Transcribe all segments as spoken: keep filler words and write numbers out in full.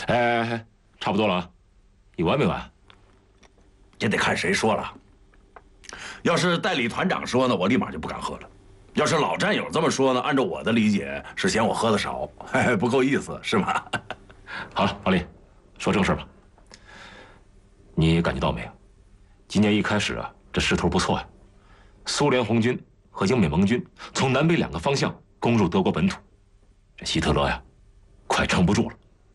哎，差不多了啊，你完没完？ 这得看谁说了。要是代理团长说呢，我立马就不敢喝了；要是老战友这么说呢，按照我的理解是嫌我喝的少，不够意思，是吗？ 好了，老李，说正事吧。你感觉到没有？今年一开始啊，这势头不错呀。苏联红军和英美盟军从南北两个方向攻入德国本土，这希特勒呀，快撑不住了。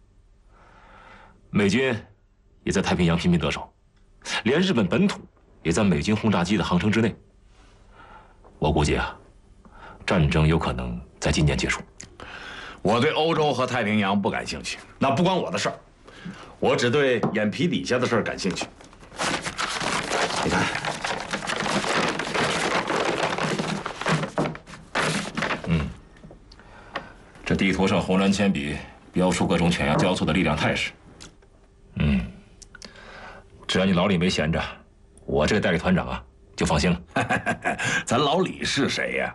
美军也在太平洋频频得手，连日本本土也在美军轰炸机的航程之内。我估计啊，战争有可能在今年结束。 我对欧洲和太平洋不感兴趣，那不关我的事儿。我只对眼皮底下的事儿感兴趣。你看， 嗯，这地图上红蓝铅笔标出各种犬牙交错的力量态势。嗯，只要你老李没闲着，我这个代理团长啊就放心了。 咱老李是谁呀？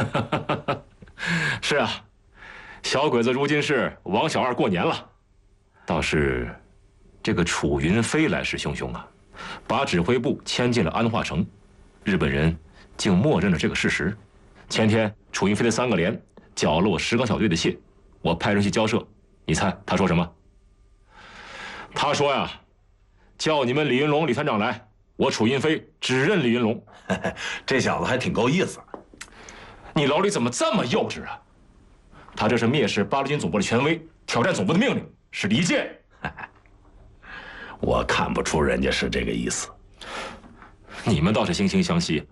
是啊，小鬼子如今是王小二过年了，倒是这个楚云飞来势汹汹啊，把指挥部迁进了安化城，日本人竟默认了这个事实。前天楚云飞的三个连缴了我石冈小队的信，我派人去交涉，你猜他说什么？他说呀，叫你们李云龙李团长来，我楚云飞只认李云龙。 这小子还挺够意思。 你老李怎么这么幼稚啊？他这是蔑视八路军总部的权威，挑战总部的命令，是离间。 我看不出人家是这个意思。 你们倒是惺惺相惜。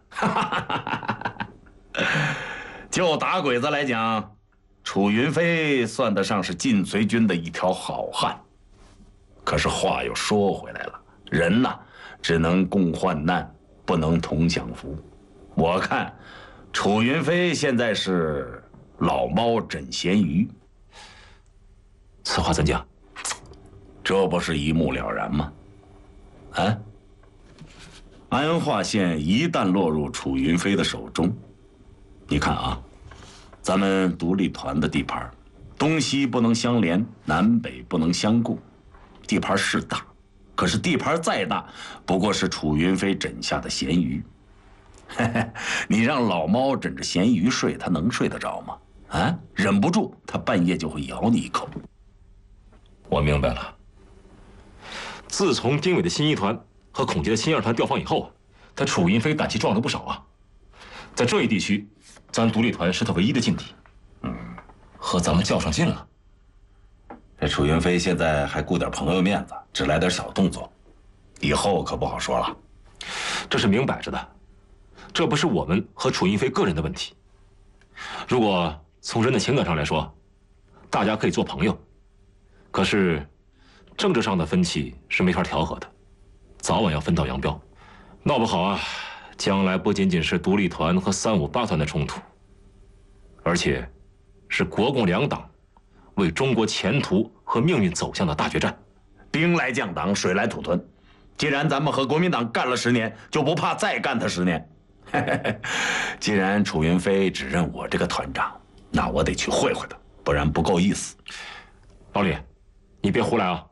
就打鬼子来讲，楚云飞算得上是晋绥军的一条好汉。可是话又说回来了，人呐，只能共患难，不能同享福。我看，楚云飞现在是老猫枕咸鱼。 此话怎讲？ 这不是一目了然吗？啊！安化县一旦落入楚云飞的手中，你看啊，咱们独立团的地盘，东西不能相连，南北不能相顾，地盘是大，可是地盘再大，不过是楚云飞枕下的咸鱼。你让老猫枕着咸鱼睡，它能睡得着吗？啊，忍不住，它半夜就会咬你一口。 我明白了。自从丁伟的新一团和孔杰的新二团调放以后啊，他楚云飞胆气壮了不少啊。在这一地区，咱独立团是他唯一的劲敌，嗯，和咱们较上劲了。 这楚云飞现在还顾点朋友面子，只来点小动作，以后可不好说了。 这是明摆着的，这不是我们和楚云飞个人的问题。如果从人的情感上来说，大家可以做朋友，可是政治上的分歧是没法调和的，早晚要分道扬镳。闹不好啊，将来不仅仅是独立团和三五八团的冲突，而且是国共两党为中国前途和命运走向的大决战。 兵来将挡，水来土屯。既然咱们和国民党干了十年，就不怕再干他十年。既然楚云飞只认我这个团长，那我得去会会他，不然不够意思。 老李，你别胡来啊！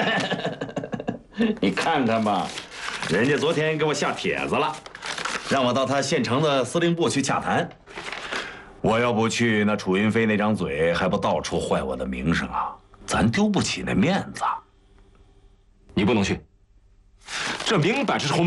你看看吧，人家昨天给我下帖子了，让我到他县城的司令部去洽谈。我要不去，那楚云飞那张嘴还不到处坏我的名声啊！咱丢不起那面子。 你不能去，这明摆着是红。